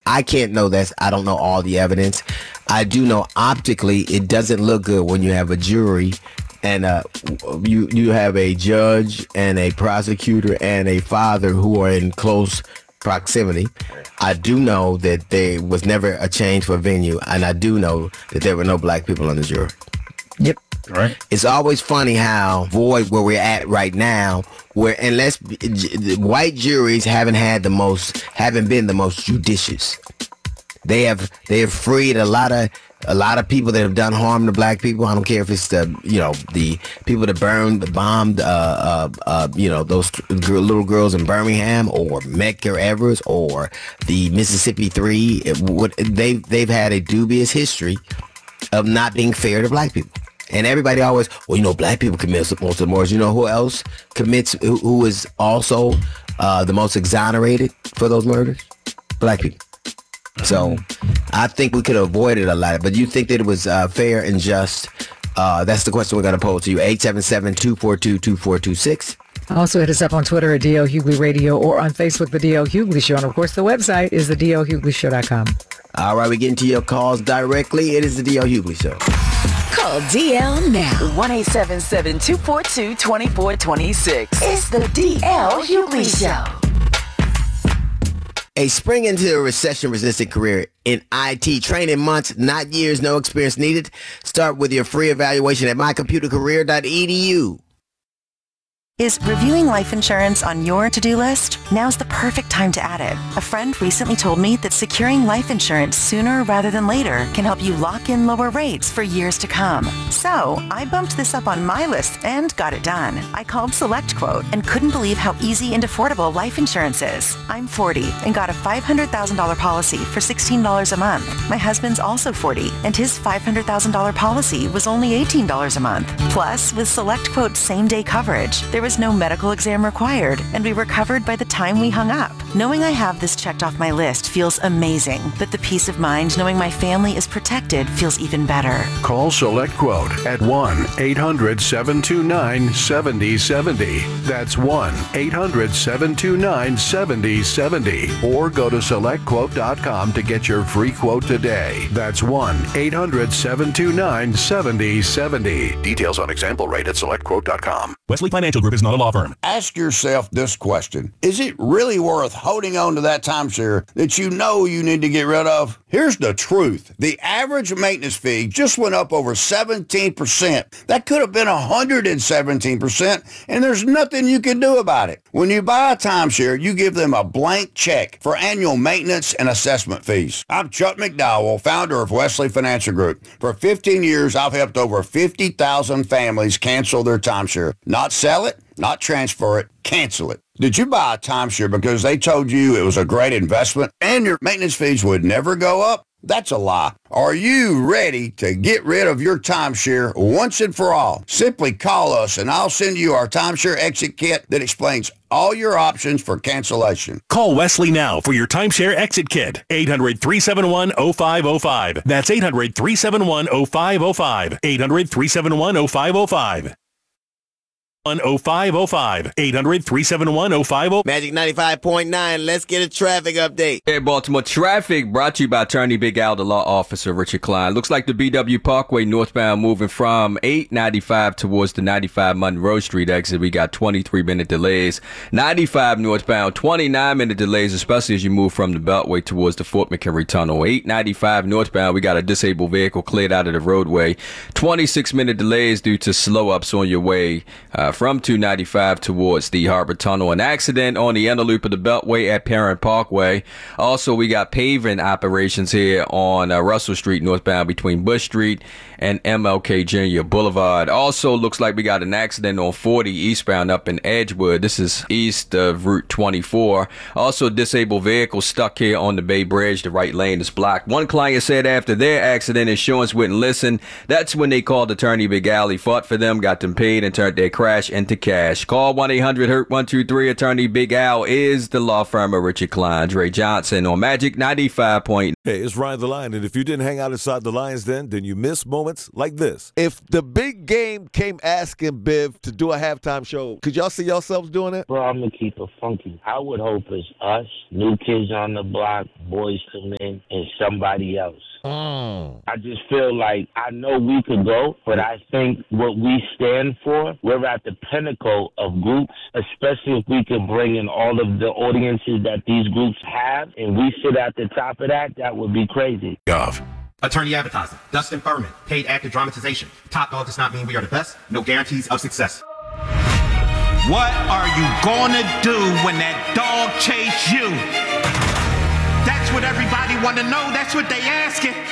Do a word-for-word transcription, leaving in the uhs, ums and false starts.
I can't know this. I don't know all the evidence. I do know optically it doesn't look good when you have a jury and uh, you you have a judge and a prosecutor and a father who are in close proximity. I do know that there was never a change for venue, and I do know that there were no black people on the jury. Yep. Right. It's always funny how void where we're at right now, where unless white juries haven't had the most, haven't been the most judicious. They have they have freed a lot of a lot of people that have done harm to black people. I don't care if it's the you know the people that burned, bombed, uh, uh, uh, you know those girl, little girls in Birmingham or Medgar Evers or the Mississippi Three. It, what, they they've had a dubious history of not being fair to black people. And everybody always, well, you know, black people commit most of the murders. You know who else commits, who, who is also uh, the most exonerated for those murders? Black people. So I think we could have avoided a lot. But you think that it was uh, fair and just? Uh, that's the question we're going to pose to you. eight seven seven, two four two, two four two six. Also hit us up on Twitter at D L Hughley Radio or on Facebook, The D L Hughley Show. And, of course, the website is the D L Hughley Show dot com. All right, we get into your calls directly. It is the D L Hughley Show. Call D L now. one eight seven seven, two four two, two four two six. It's the D L Hughley Show. A spring into a recession-resistant career in I T. Training months, not years, no experience needed. Start with your free evaluation at my computer career dot e d u. Is reviewing life insurance on your to-do list? Now's the perfect time to add it. A friend recently told me that securing life insurance sooner rather than later can help you lock in lower rates for years to come. So I bumped this up on my list and got it done. I called SelectQuote and couldn't believe how easy and affordable life insurance is. I'm forty and got a five hundred thousand dollars policy for sixteen dollars a month. My husband's also forty and his five hundred thousand dollars policy was only eighteen dollars a month. Plus, with SelectQuote's same-day coverage, there was no medical exam required, and we were covered by the time we hung up. Knowing I have this checked off my list feels amazing, but the peace of mind knowing my family is protected feels even better. Call SelectQuote at one eight hundred, seven two nine, seven zero seven zero. That's one eight hundred, seven two nine, seven zero seven zero. Or go to select quote dot com to get your free quote today. That's one eight hundred, seven two nine, seven zero seven zero. Details on example rate at select quote dot com. Wesley Financial Group is not a law firm. Ask yourself this question. Is it really worth holding on to that timeshare that you know you need to get rid of? Here's the truth. The average maintenance fee just went up over seventeen percent. That could have been one hundred seventeen percent, and there's nothing you can do about it. When you buy a timeshare, you give them a blank check for annual maintenance and assessment fees. I'm Chuck McDowell, founder of Wesley Financial Group. For fifteen years, I've helped over fifty thousand families cancel their timeshare. Not sell it, not transfer it, cancel it. Did you buy a timeshare because they told you it was a great investment and your maintenance fees would never go up? That's a lie. Are you ready to get rid of your timeshare once and for all? Simply call us and I'll send you our timeshare exit kit that explains all your options for cancellation. Call Wesley now for your timeshare exit kit. eight hundred, three seven one, oh five oh five. That's eight hundred, three seven one, oh five oh five. eight hundred, three seven one, oh five oh five. oh five oh five. eight hundred, three seven one, oh five oh five. Magic ninety-five point nine. Let's get a traffic update. Hey, Baltimore traffic brought to you by Attorney Big Al, the law officer, Richard Klein. Looks like the B W Parkway northbound moving from eight ninety-five towards the ninety-five Monroe Street exit. We got twenty-three minute delays. ninety-five northbound, twenty-nine minute delays, especially as you move from the Beltway towards the Fort McHenry Tunnel. eight ninety-five northbound, we got a disabled vehicle cleared out of the roadway. twenty-six minute delays due to slow ups on your way uh, from two ninety-five towards the Harbor Tunnel. An accident on the inner loop of the Beltway at Parent Parkway. Also, we got paving operations here on uh, Russell Street northbound between Bush Street and M L K Junior Boulevard. Also, looks like we got an accident on forty eastbound up in Edgewood. This is east of Route twenty-four. Also, disabled vehicle stuck here on the Bay Bridge. The right lane is blocked. One client said after their accident, insurance wouldn't listen. That's when they called Attorney Big Al. He fought for them, got them paid, and turned their crash trash into cash. Call one eight hundred hurt one two three. Attorney Big Al is the law firm of Richard Klein. Dre Johnson on Magic ninety-five point nine. Hey, it's Ryan the Lion, and if you didn't hang out inside the Lions Den, then you missed moments like this. If the big game came asking Biv to do a halftime show, could y'all see yourselves doing it? Bro, I'm going to keep it funky. I would hope it's us, New Kids on the Block, Boys to Men, and somebody else. Mm. I just feel like I know we could go, but I think what we stand for, we're at the pinnacle of groups, especially if we can bring in all of the audiences that these groups have, and we sit at the top of that, that would be crazy. Gov. Attorney advertising. Dustin Furman. Paid actor dramatization. Top dog does not mean we are the best. No guarantees of success. What are you gonna do when that dog chase you? That's what everybody wanna know. That's what they asking.